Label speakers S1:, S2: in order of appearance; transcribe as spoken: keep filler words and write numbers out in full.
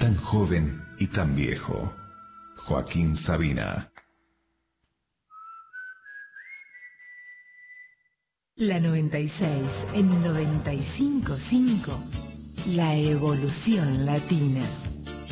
S1: tan joven y tan viejo. Joaquín Sabina.
S2: La noventa y seis en noventa y cinco punto cinco. La evolución latina.